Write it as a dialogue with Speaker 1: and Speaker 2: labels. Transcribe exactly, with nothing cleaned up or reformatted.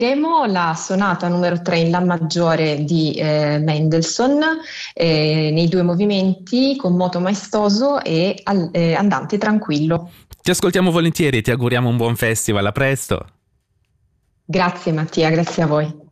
Speaker 1: Ascolteremo la sonata numero tre in La maggiore di eh, Mendelssohn, eh, nei due movimenti con moto maestoso e al- eh, andante tranquillo.
Speaker 2: Ti ascoltiamo volentieri e ti auguriamo un buon festival, a presto.
Speaker 1: Grazie Mattia, grazie a voi.